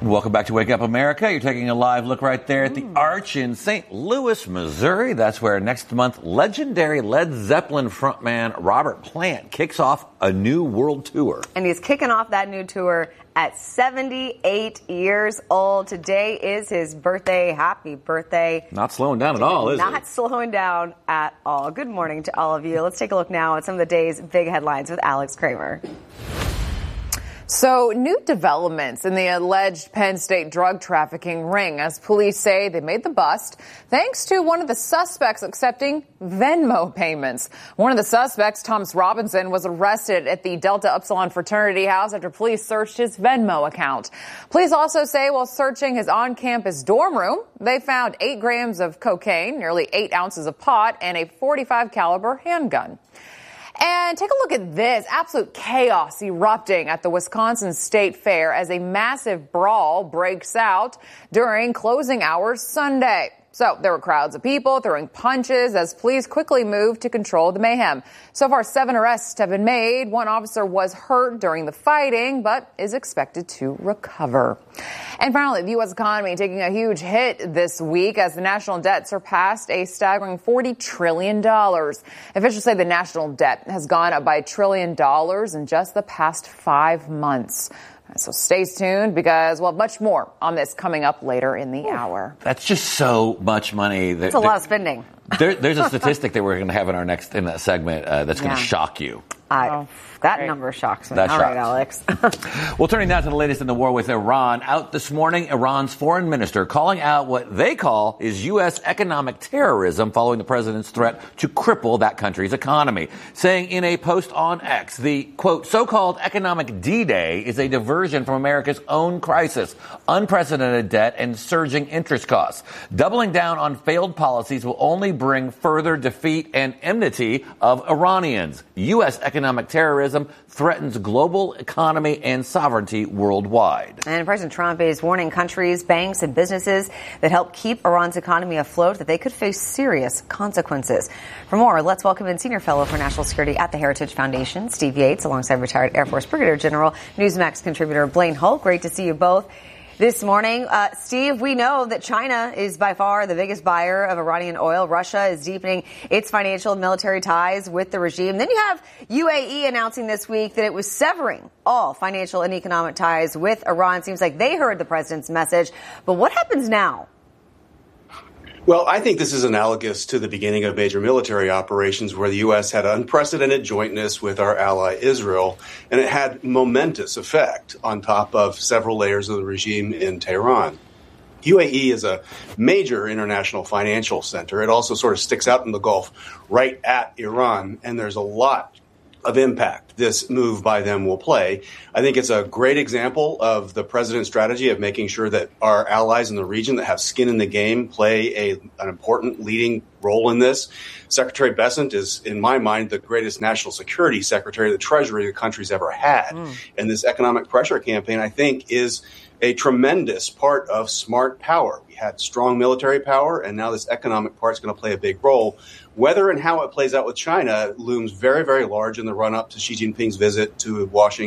Welcome back to Wake Up America. You're taking a live look right there at the Arch in St. Louis, Missouri. That's where next month legendary Led Zeppelin frontman Robert Plant kicks off a new world tour. And he's kicking off that new tour at 78 years old. Today is his birthday. Happy birthday. Not slowing down at all, is it? Not slowing down at all. Good morning to all of you. Let's take a look now at some of the day's big headlines with Alex Kramer. So, new developments in the alleged Penn State drug trafficking ring, as police say they made the bust thanks to one of the suspects accepting Venmo payments. One of the suspects, Thomas Robinson, was arrested at the Delta Upsilon fraternity house after police searched his Venmo account. Police also say while searching his on-campus dorm room, they found 8 grams of cocaine, nearly 8 ounces of pot, and a .45 caliber handgun. And take a look at this. Absolute chaos erupting at the Wisconsin State Fair as a massive brawl breaks out during closing hours Sunday. So there were crowds of people throwing punches as police quickly moved to control the mayhem. So far, 7 arrests have been made. 1 officer was hurt during the fighting, but is expected to recover. And finally, the U.S. economy taking a huge hit this week as the national debt surpassed a staggering $40 trillion. Officials say the national debt has gone up by $1 trillion in just the past 5 months. So stay tuned because we'll have much more on this coming up later in the hour. That's just so much money. That's a lot of spending. There's a statistic that we're going to have in our next segment that's going to shock you. That number shocks me. That All right, shocks. Alex. Well, turning now to the latest in the war with Iran. Out this morning, Iran's foreign minister calling out what they call is U.S. economic terrorism following the president's threat to cripple that country's economy. Saying in a post on X, the, quote, so-called economic D-Day is a diversion from America's own crisis, unprecedented debt, and surging interest costs. Doubling down on failed policies will only bring further defeat and enmity of Iranians. U.S. economic terrorism threatens global economy and sovereignty worldwide. And President Trump is warning countries, banks, and businesses that help keep Iran's economy afloat that they could face serious consequences. For more, let's welcome in Senior Fellow for National Security at the Heritage Foundation, Steve Yates, alongside retired Air Force Brigadier General, Newsmax contributor Blaine Hull. Great to see you both this morning. Steve, we know that China is by far the biggest buyer of Iranian oil. Russia is deepening its financial and military ties with the regime. Then you have UAE announcing this week that it was severing all financial and economic ties with Iran. Seems like they heard the president's message. But what happens now? Well, I think this is analogous to the beginning of major military operations where the U.S. had unprecedented jointness with our ally Israel, and it had momentous effect on top of several layers of the regime in Tehran. UAE is a major international financial center. It also sort of sticks out in the Gulf right at Iran, and there's a lot of impact this move by them will play. I think it's a great example of the president's strategy of making sure that our allies in the region that have skin in the game play an important leading role in this. Secretary Bessent is, in my mind, the greatest national security secretary the Treasury the country's ever had. And this economic pressure campaign, I think, is a tremendous part of smart power. We had strong military power, and now this economic part is going to play a big role. Whether and how it plays out with China looms very, very large in the run-up to Xi Jinping's visit to Washington.